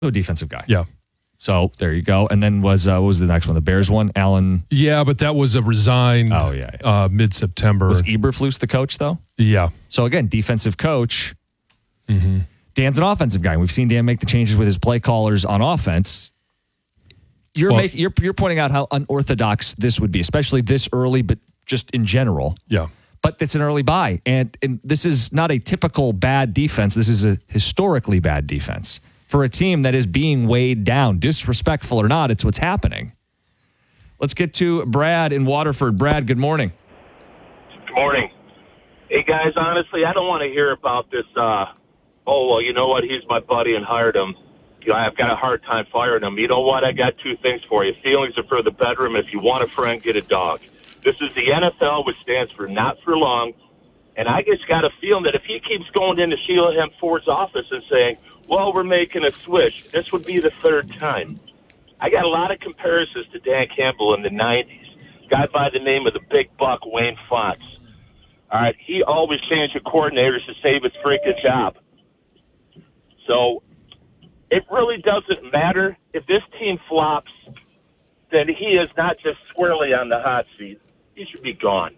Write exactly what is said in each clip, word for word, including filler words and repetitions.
a defensive guy. Yeah. So there you go. And then was uh, what was the next one? The Bears one? Allen. Yeah, but that was a resigned oh, yeah, yeah. Uh, mid-September. Was Eberflus the coach, though? Yeah. So again, defensive coach. Mm-hmm. Dan's an offensive guy. We've seen Dan make the changes with his play callers on offense. You're, well, make, you're, you're pointing out how unorthodox this would be, especially this early, but just in general. Yeah. But it's an early buy. And, and this is not a typical bad defense. This is a historically bad defense. For a team that is being weighed down, disrespectful or not, it's what's happening. Let's get to Brad in Waterford. Brad, good morning. Good morning. Hey, guys, honestly, I don't want to hear about this, uh, oh, well, you know what, he's my buddy and hired him. You know, I've got a hard time firing him. You know what, I got two things for you. Feelings are for the bedroom. If you want a friend, get a dog. This is the N F L, which stands for not for long. And I just got a feeling that if he keeps going into Sheila M. Ford's office and saying, well, we're making a switch, this would be the third time. I got a lot of comparisons to Dan Campbell in the nineties. A guy by the name of the Big Buck, Wayne Fox. All right, he always changed the coordinators to save his freaking job. So it really doesn't matter. If this team flops, then he is not just squarely on the hot seat. He should be gone.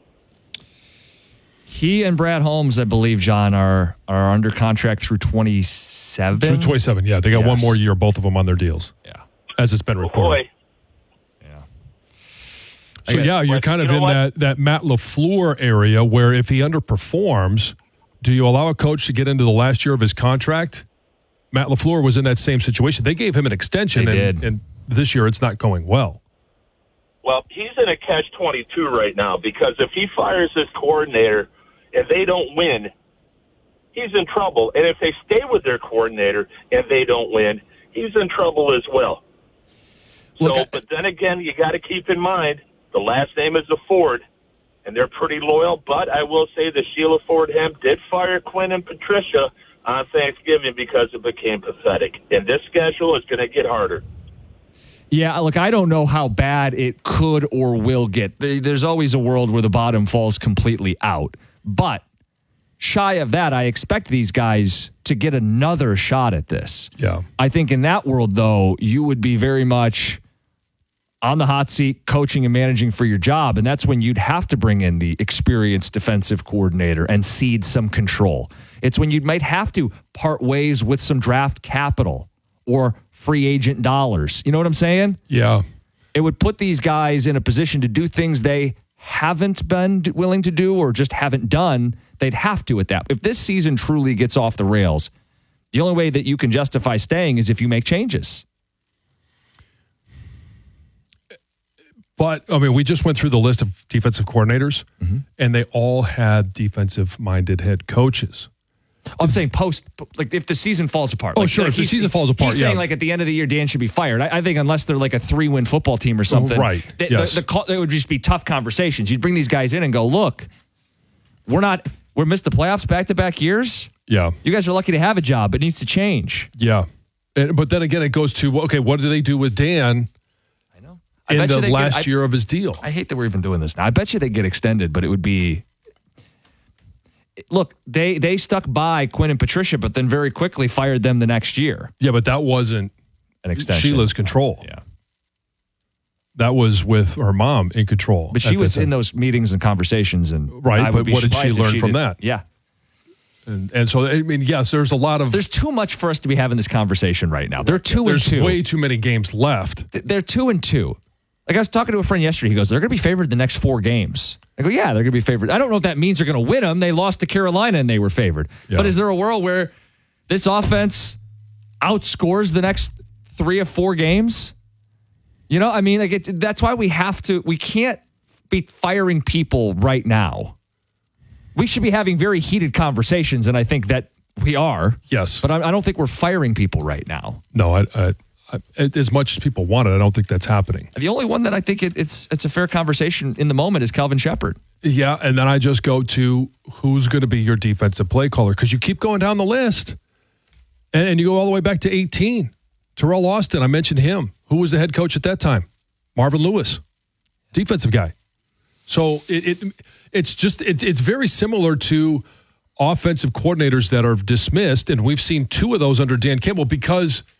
He and Brad Holmes, I believe, John, are are under contract through twenty-seven. Through twenty-seven, yeah. They got yes. one more year, both of them on their deals. Yeah. As it's been reported. Oh, boy. Yeah. So, yeah, you're kind of you know in that, that Matt LaFleur area where if he underperforms, do you allow a coach to get into the last year of his contract? Matt LaFleur was in that same situation. They gave him an extension, they and, did. and this year it's not going well. Well, he's in a catch twenty-two right now because if he fires his coordinator and they don't win, he's in trouble. And if they stay with their coordinator and they don't win, he's in trouble as well. So, Look, but then again, you got to keep in mind the last name is a Ford, and they're pretty loyal. But I will say that Sheila Ford Hemp did fire Quinn and Patricia on Thanksgiving because it became pathetic. And this schedule is going to get harder. Yeah, look, I don't know how bad it could or will get. There's always a world where the bottom falls completely out. But shy of that, I expect these guys to get another shot at this. Yeah. I think in that world, though, you would be very much on the hot seat, coaching and managing for your job. And that's when you'd have to bring in the experienced defensive coordinator and cede some control. It's when you might have to part ways with some draft capital or free agent dollars. You know what I'm saying? Yeah. It would put these guys in a position to do things they haven't been willing to do or just haven't done. They'd have to at that. If this season truly gets off the rails, the only way that you can justify staying is if you make changes. But, I mean, we just went through the list of defensive coordinators, mm-hmm. and they all had defensive-minded head coaches. Oh, I'm saying post, like if the season falls apart. Oh, like, sure. Like if the season falls apart, he's yeah. saying like at the end of the year, Dan should be fired. I, I think unless they're like a three-win football team or something. Right. The, yes. the, the, it would just be tough conversations. You'd bring these guys in and go, look, we're not, we're missed the playoffs back-to-back years. Yeah. You guys are lucky to have a job. It needs to change. Yeah. And, but then again, it goes to, okay, what do they do with Dan? I know. I in bet the you they last get, I, year of his deal. I hate that we're even doing this now. I bet you they get extended, but it would be... Look, they they stuck by Quinn and Patricia, but then very quickly fired them the next year. Yeah, but that wasn't an extension. Sheila's control. Yeah. That was with her mom in control. But she was in those meetings and conversations. and Right, I but what did she learn she from did, that? Yeah. And, and so, I mean, yes, there's a lot of... There's too much for us to be having this conversation right now. They're two there's and two. There's way too many games left. They're two and two. Like I was talking to a friend yesterday. He goes, they're going to be favored the next four games. I go, yeah, they're going to be favored. I don't know if that means they're going to win them. They lost to Carolina and they were favored. Yeah. But is there a world where this offense outscores the next three or four games? You know, I mean, like it, that's why we have to, we can't be firing people right now. We should be having very heated conversations, and I think that we are. Yes. But I, I don't think we're firing people right now. No, I, I, I, as much as people want it, I don't think that's happening. The only one that I think it, it's it's a fair conversation in the moment is Calvin Shepard. Yeah, and then I just go to who's going to be your defensive play caller, because you keep going down the list, and, and you go all the way back to eighteen. Terrell Austin, I mentioned him. Who was the head coach at that time? Marvin Lewis, defensive guy. So it, it it's just it, it's very similar to offensive coordinators that are dismissed, and we've seen two of those under Dan Campbell because –